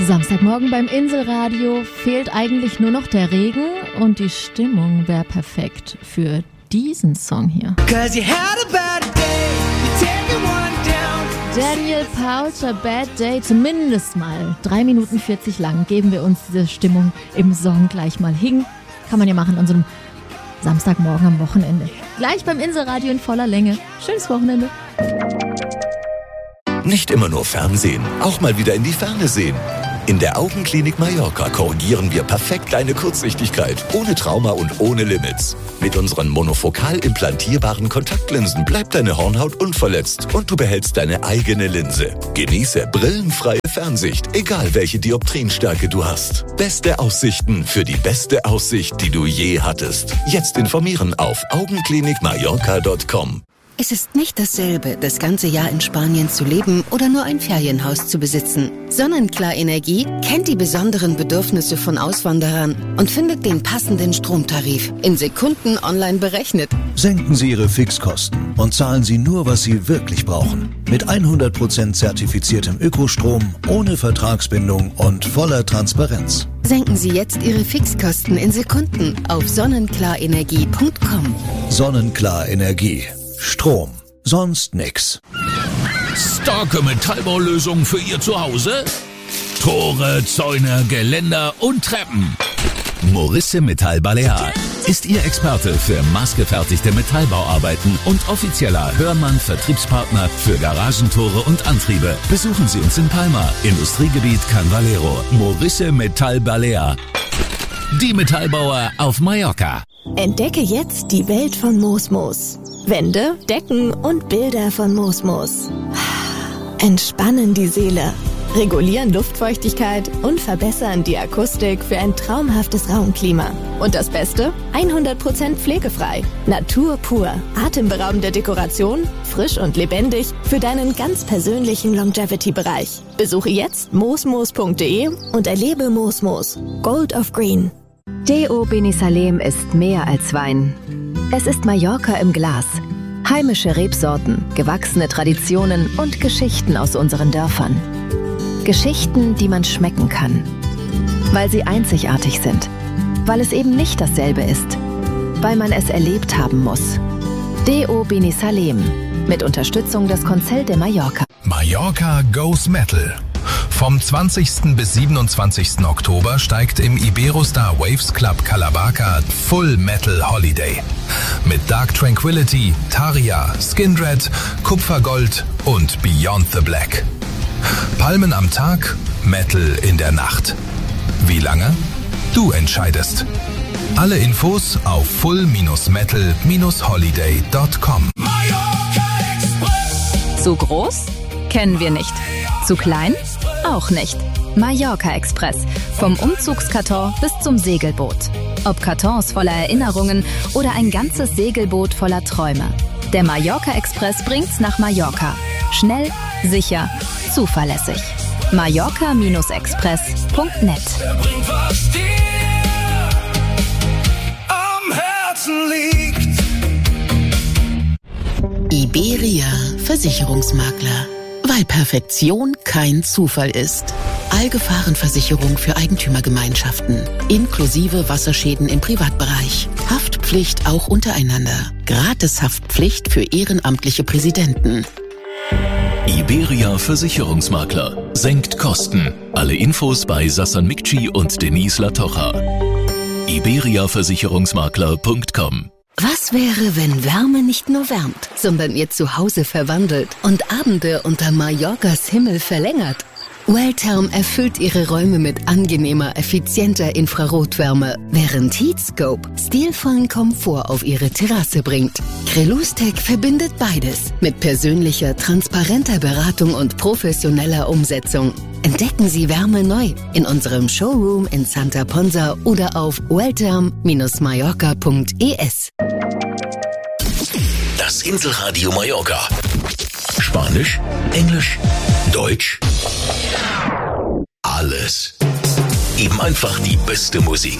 Samstagmorgen beim Inselradio fehlt eigentlich nur noch der Regen und die Stimmung wäre perfekt für diesen Song hier. Daniel Powter, Bad Day, zumindest mal 3 Minuten 40 lang geben wir uns diese Stimmung im Song gleich mal hin. Kann man ja machen an so einem Samstagmorgen am Wochenende. Gleich beim Inselradio in voller Länge. Schönes Wochenende. Nicht immer nur Fernsehen, auch mal wieder in die Ferne sehen. In der Augenklinik Mallorca korrigieren wir perfekt deine Kurzsichtigkeit, ohne Trauma und ohne Limits. Mit unseren monofokal implantierbaren Kontaktlinsen bleibt deine Hornhaut unverletzt und du behältst deine eigene Linse. Genieße brillenfreie Fernsicht, egal welche Dioptrienstärke du hast. Beste Aussichten für die beste Aussicht, die du je hattest. Jetzt informieren auf augenklinikmallorca.com. Es ist nicht dasselbe, das ganze Jahr in Spanien zu leben oder nur ein Ferienhaus zu besitzen. Sonnenklar Energie kennt die besonderen Bedürfnisse von Auswanderern und findet den passenden Stromtarif in Sekunden online berechnet. Senken Sie Ihre Fixkosten und zahlen Sie nur, was Sie wirklich brauchen. Mit 100% zertifiziertem Ökostrom, ohne Vertragsbindung und voller Transparenz. Senken Sie jetzt Ihre Fixkosten in Sekunden auf sonnenklarenergie.com. Sonnenklar Energie. Strom. Sonst nix. Starke Metallbaulösungen für Ihr Zuhause? Tore, Zäune, Geländer und Treppen. Morisse Metall Balear ist Ihr Experte für maßgefertigte Metallbauarbeiten und offizieller Hörmann-Vertriebspartner für Garagentore und Antriebe. Besuchen Sie uns in Palma, Industriegebiet Can Valero. Morisse Metall Balear. Die Metallbauer auf Mallorca. Entdecke jetzt die Welt von Mosmos. Wände, Decken und Bilder von Mosmos. Entspannen die Seele, regulieren Luftfeuchtigkeit und verbessern die Akustik für ein traumhaftes Raumklima. Und das Beste? 100% pflegefrei. Natur pur. Atemberaubende Dekoration, frisch und lebendig für deinen ganz persönlichen Longevity-Bereich. Besuche jetzt mosmos.de und erlebe Mosmos. Gold of Green. DO Benisalem ist mehr als Wein. Es ist Mallorca im Glas. Heimische Rebsorten, gewachsene Traditionen und Geschichten aus unseren Dörfern. Geschichten, die man schmecken kann. Weil sie einzigartig sind. Weil es eben nicht dasselbe ist. Weil man es erlebt haben muss. DO Benisalem. Mit Unterstützung des Consell de Mallorca. Mallorca Goes Metal. Vom 20. bis 27. Oktober steigt im Iberostar Waves Club Calabaca Full Metal Holiday. Mit Dark Tranquility, Taria, Skindred, Kupfergold und Beyond the Black. Palmen am Tag, Metal in der Nacht. Wie lange? Du entscheidest. Alle Infos auf full-metal-holiday.com. Zu groß? Kennen wir nicht. Zu klein? Auch nicht. Mallorca Express. Vom Umzugskarton bis zum Segelboot. Ob Kartons voller Erinnerungen oder ein ganzes Segelboot voller Träume. Der Mallorca Express bringt's nach Mallorca. Schnell, sicher, zuverlässig. Mallorca-express.net. Er bringt, was dir am Herzen liegt. Iberia Versicherungsmakler. Weil Perfektion kein Zufall ist. Allgefahrenversicherung für Eigentümergemeinschaften. Inklusive Wasserschäden im Privatbereich. Haftpflicht auch untereinander. Gratis-Haftpflicht für ehrenamtliche Präsidenten. Iberia Versicherungsmakler. Senkt Kosten. Alle Infos bei Sassan Mikci und Denise Latocha. iberiaversicherungsmakler.com. Was wäre, wenn Wärme nicht nur wärmt, sondern ihr Zuhause verwandelt und Abende unter Mallorcas Himmel verlängert? Welltherm erfüllt ihre Räume mit angenehmer, effizienter Infrarotwärme, während Heatscope stilvollen Komfort auf ihre Terrasse bringt. Crelustec verbindet beides mit persönlicher, transparenter Beratung und professioneller Umsetzung. Entdecken Sie Wärme neu in unserem Showroom in Santa Ponsa oder auf welltherm-mallorca.es. Das Inselradio Mallorca. Spanisch, Englisch, Deutsch. Alles. Eben einfach die beste Musik.